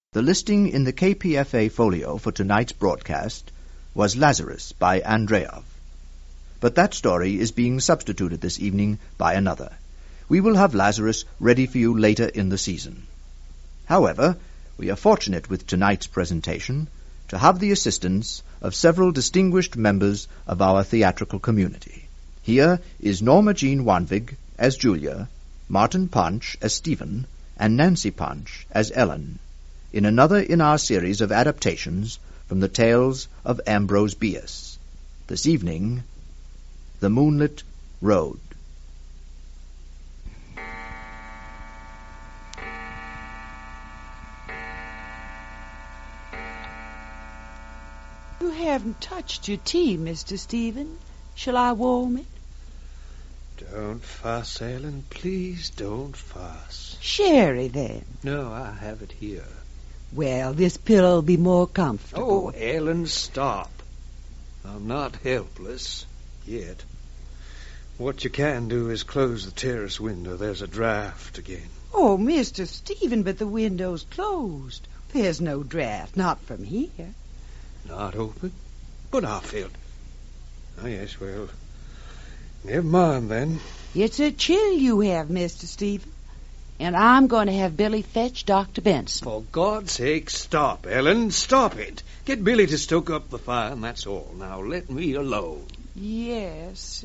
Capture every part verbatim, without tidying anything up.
The listing in the K P F A folio for tonight's broadcast was Lazarus by Andreyev. But that story is being substituted this evening by another. We will have Lazarus ready for you later in the season. However, we are fortunate with tonight's presentation to have the assistance of several distinguished members of our theatrical community. Here is Norma Jean Wanvig as Julia, Martin Punch as Stephen, and Nancy Punch as Ellen, in another in our series of adaptations from the tales of Ambrose Bierce. This evening, The Moonlit Road. You haven't touched your tea, Mister Stephen. Shall I warm it? Don't fuss, Ellen. Please don't fuss. Sherry, then. No, I have it here. Well, this pillow'll be more comfortable. Oh, Ellen, stop. I'm not helpless. Yet. What you can do is close the terrace window. There's a draft again. Oh, Mister Stephen, but the window's closed. There's no draft, not from here. Not open? But I felt... Oh, yes, well... Never mind, then. It's a chill you have, Mister Stephen. And I'm going to have Billy fetch Doctor Benson. For God's sake, stop, Ellen. Stop it. Get Billy to stoke up the fire, and that's all. Now let me alone. Yes, sir.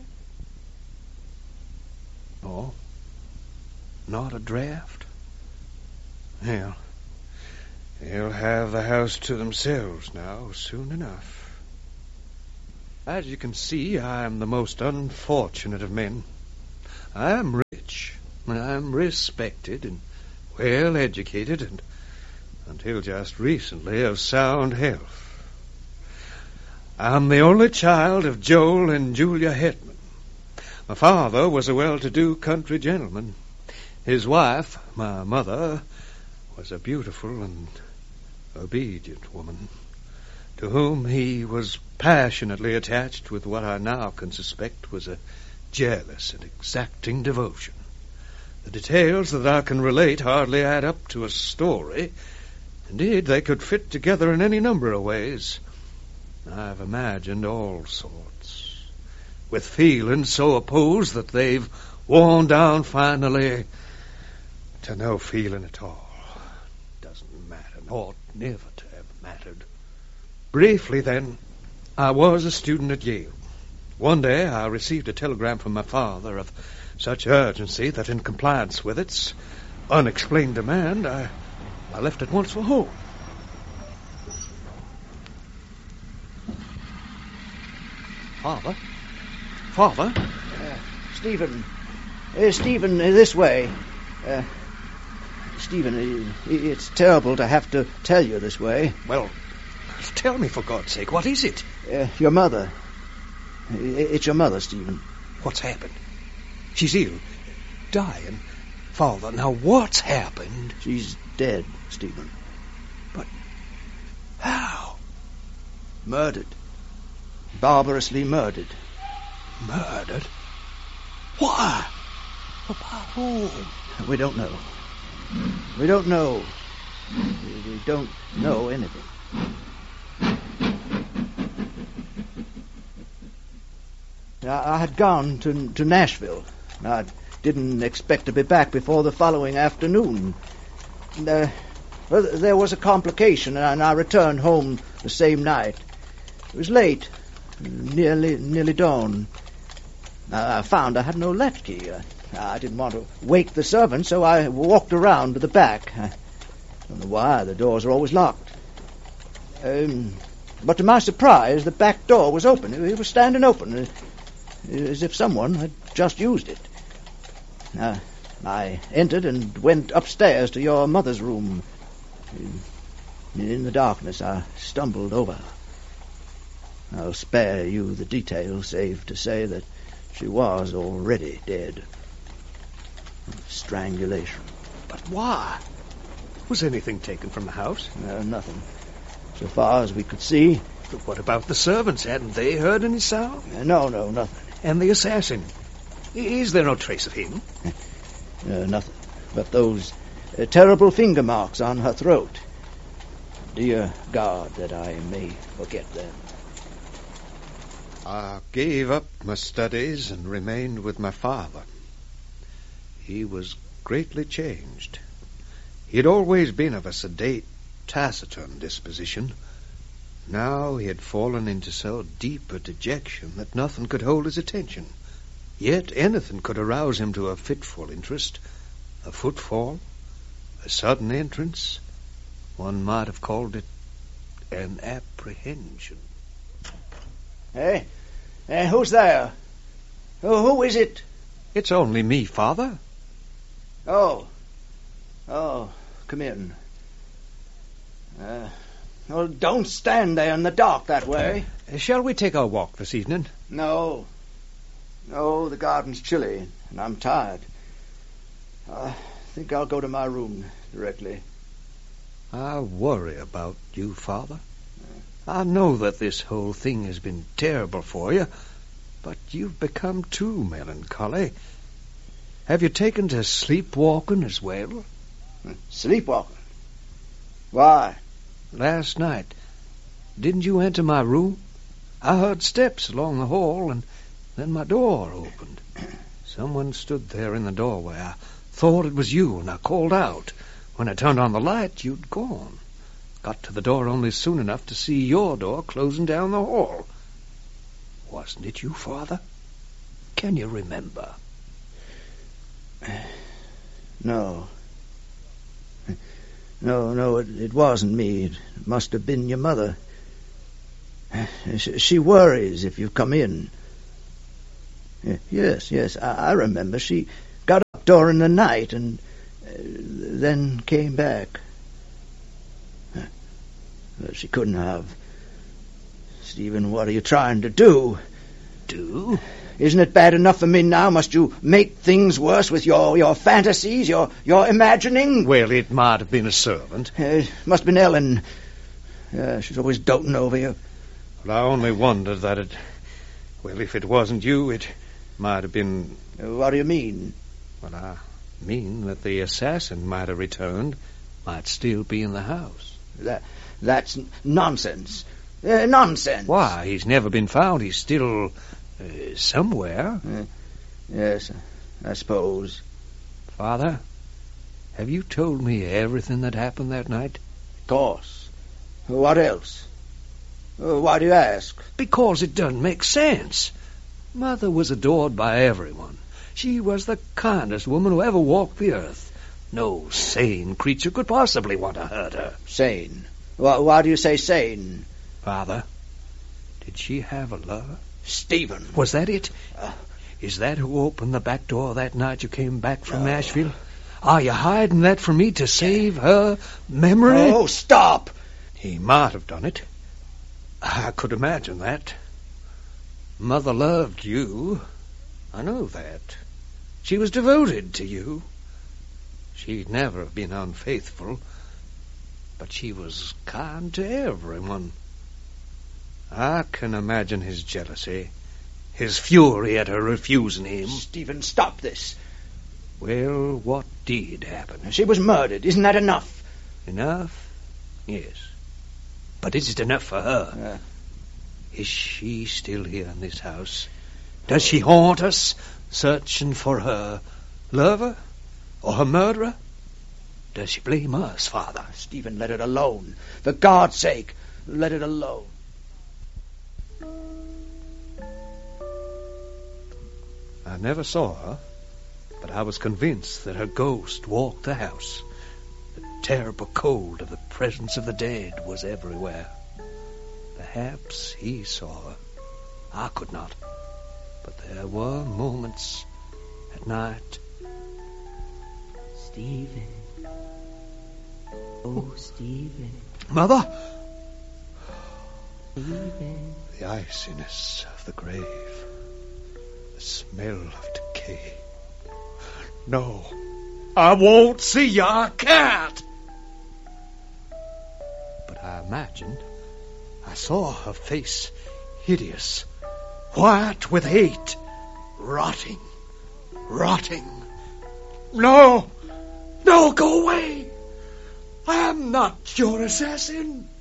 Oh? Not a draft? Well, they'll have the house to themselves now soon enough. As you can see, I am the most unfortunate of men. I am rich. I'm respected and well-educated and, until just recently, of sound health. I'm the only child of Joel and Julia Hetman. My father was a well-to-do country gentleman. His wife, my mother, was a beautiful and obedient woman, to whom he was passionately attached with what I now can suspect was a jealous and exacting devotion. The details that I can relate hardly add up to a story. Indeed, they could fit together in any number of ways. I've imagined all sorts, with feelings so opposed that they've worn down finally to no feeling at all. Doesn't matter, ought never to have mattered. Briefly, then, I was a student at Yale. One day I received a telegram from my father of such urgency that in compliance with its unexplained demand, I, I left at once for home. Father? Father? Uh, Stephen. Uh, Stephen, uh, this way. Uh, Stephen, uh, it's terrible to have to tell you this way. Well, tell me, for God's sake, what is it? Uh, your mother. It's your mother, Stephen. What's happened? She's ill. Dying. Father, now what's happened? She's dead, Stephen. But how? Murdered. Barbarously murdered. Murdered? Why? By whom? We don't know. We don't know. We don't know anything. I had gone to, to Nashville. I didn't expect to be back before the following afternoon. Uh, well, there was a complication, and I returned home the same night. It was late, nearly nearly dawn. I found I had no latchkey. I didn't want to wake the servant, so I walked around to the back. I don't know why, the doors are always locked. Um, but to my surprise, the back door was open. It was standing open, as if someone had just used it. Uh, I entered and went upstairs to your mother's room. In the darkness, I stumbled over her. I'll spare you the details, save to say that she was already dead. Strangulation. But why? Was anything taken from the house? Uh, nothing. So far as we could see. But what about the servants? Hadn't they heard any sound? Uh, no, no, nothing. And the assassin? Is there no trace of him? Uh, nothing. But those uh, terrible finger marks on her throat. Dear God, that I may forget them. I gave up my studies and remained with my father. He was greatly changed. He had always been of a sedate, taciturn disposition. Now he had fallen into so deep a dejection that nothing could hold his attention. Yet anything could arouse him to a fitful interest. A footfall, a sudden entrance. One might have called it an apprehension. Hey, hey, who's there? Who, who is it? It's only me, Father. Oh, oh, come in. Uh, well, don't stand there in the dark that way. Uh, shall we take our walk this evening? No, no, the garden's chilly, and I'm tired. I think I'll go to my room directly. I worry about you, Father. I know that this whole thing has been terrible for you, but you've become too melancholy. Have you taken to sleepwalking as well? Sleepwalking? Why? Last night, didn't you enter my room? I heard steps along the hall, and then my door opened. Someone stood there in the doorway. I thought it was you, and I called out. When I turned on the light, you'd gone. Got to the door only soon enough to see your door closing down the hall. Wasn't it you, Father? Can you remember? No. No, no, it, it wasn't me. It must have been your mother. She, she worries if you come in. Yes, yes, I, I remember. She got up during the night and uh, then came back. Well, she couldn't have. Stephen, what are you trying to do? Do? Isn't it bad enough for me now? Must you make things worse with your, your fantasies, your, your imagining? Well, it might have been a servant. Uh, it must have been Ellen. Uh, she's always doting over you. Well, I only wondered that it... Well, if it wasn't you, it might have been... Uh, what do you mean? Well, I mean that the assassin might have returned, might still be in the house. That... That's nonsense. Uh, nonsense. Why? He's never been found. He's still uh, somewhere. Uh, yes, I suppose. Father, have you told me everything that happened that night? Of course. What else? Uh, why do you ask? Because it doesn't make sense. Mother was adored by everyone. She was the kindest woman who ever walked the earth. No sane creature could possibly want to hurt her. Sane? Why, why do you say sane? Father, did she have a lover? Stephen. Was that it? Uh, Is that who opened the back door that night you came back from no. Nashville? Are you hiding that from me to save her memory? Oh, stop! He might have done it. I could imagine that. Mother loved you. I know that. She was devoted to you. She'd never have been unfaithful. But she was kind to everyone. I can imagine his jealousy, his fury at her refusing him. Stephen, stop this. Well, what did happen? She was murdered. Isn't that enough? Enough? Yes. But is it enough for her? Uh, is she still here in this house? Does she haunt us, searching for her lover or her murderer? Does she blame us, Father? Stephen, let it alone. For God's sake, let it alone. I never saw her, but I was convinced that her ghost walked the house. The terrible cold of the presence of the dead was everywhere. Perhaps he saw her. I could not. But there were moments at night. Stephen. Oh, Stephen. Mother! Stephen. The iciness of the grave. The smell of decay. No. I won't see you. I can't. But I imagined I saw her face, hideous, white with hate, rotting, rotting. No! No, go away! I am not your assassin.